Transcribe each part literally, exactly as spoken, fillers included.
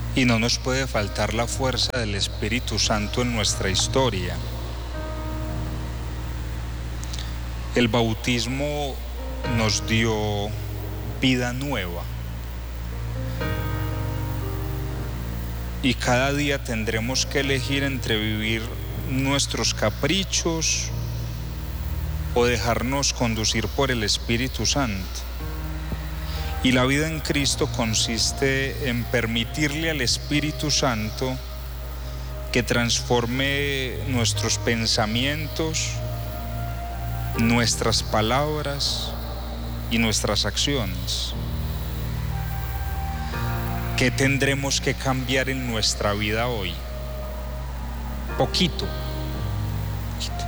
Y no nos puede faltar la fuerza del Espíritu Santo en nuestra historia. El bautismo nos dio vida nueva. Y cada día tendremos que elegir entre vivir nuestros caprichos o dejarnos conducir por el Espíritu Santo. Y la vida en Cristo consiste en permitirle al Espíritu Santo que transforme nuestros pensamientos, nuestras palabras y nuestras acciones. ¿Qué tendremos que cambiar en nuestra vida hoy? Poquito. Poquito.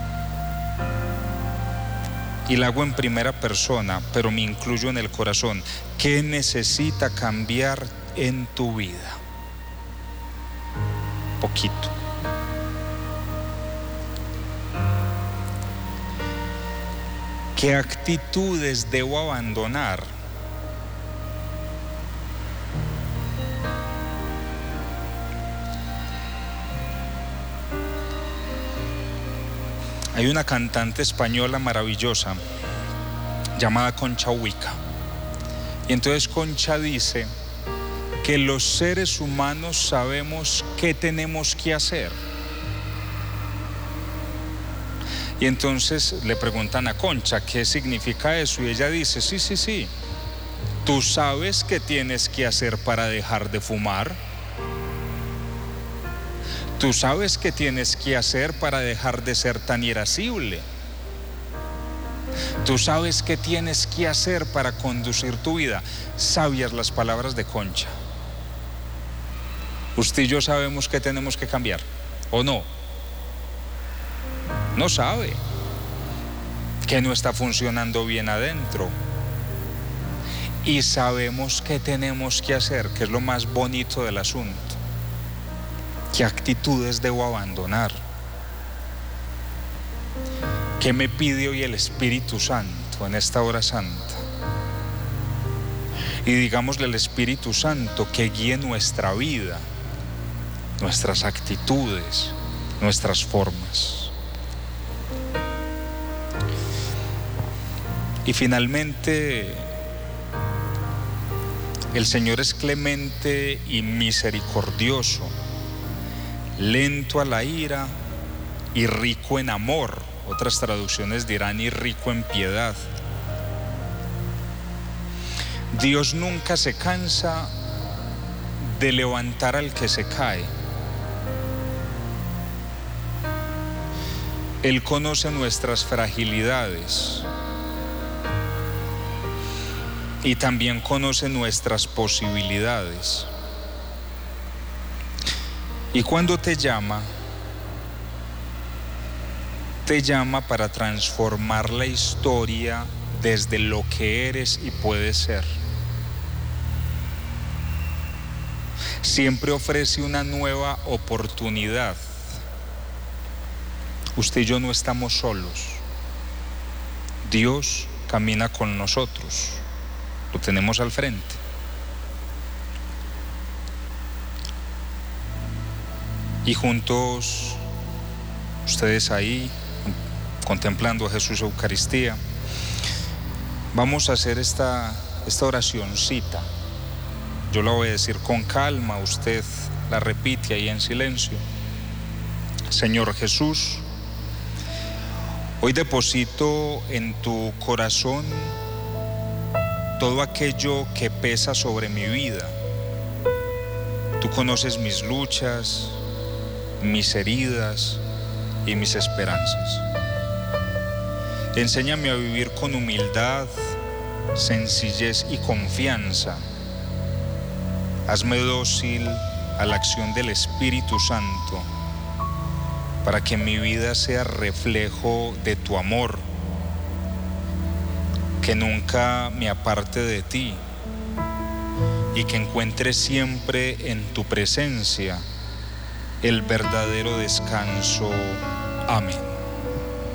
Y la hago en primera persona, pero me incluyo en el corazón. ¿Qué necesita cambiar en tu vida? Poquito. ¿Qué actitudes debo abandonar? Hay una cantante española maravillosa llamada Concha Huica. Y entonces Concha dice que los seres humanos sabemos qué tenemos que hacer. Y entonces le preguntan a Concha, ¿qué significa eso? Y ella dice, sí, sí, sí. ¿Tú sabes qué tienes que hacer para dejar de fumar? ¿Tú sabes qué tienes que hacer para dejar de ser tan irascible? ¿Tú sabes qué tienes que hacer para conducir tu vida? Sabias las palabras de Concha. Usted y yo sabemos qué tenemos que cambiar, ¿o no? No sabe que no está funcionando bien adentro. Y sabemos qué tenemos que hacer, que es lo más bonito del asunto. ¿Qué actitudes debo abandonar? ¿Qué me pide hoy el Espíritu Santo en esta hora santa? Y digámosle al Espíritu Santo que guíe nuestra vida, nuestras actitudes, nuestras formas. Y finalmente, el Señor es clemente y misericordioso, lento a la ira y rico en amor. Otras traducciones dirán y rico en piedad. Dios nunca se cansa de levantar al que se cae. Él conoce nuestras fragilidades y también conoce nuestras posibilidades. Y cuando te llama, te llama para transformar la historia desde lo que eres y puedes ser. Siempre ofrece una nueva oportunidad. Usted y yo no estamos solos. Dios camina con nosotros. Lo tenemos al frente. Y juntos, ustedes ahí, contemplando a Jesús Eucaristía, vamos a hacer esta, esta oracioncita. Yo la voy a decir con calma, usted la repite ahí en silencio. Señor Jesús, hoy deposito en tu corazón todo aquello que pesa sobre mi vida. Tú conoces mis luchas, mis heridas y mis esperanzas. Enséñame a vivir con humildad, sencillez y confianza. Hazme dócil a la acción del Espíritu Santo para que mi vida sea reflejo de tu amor, que nunca me aparte de ti y que encuentre siempre en tu presencia el verdadero descanso. Amén.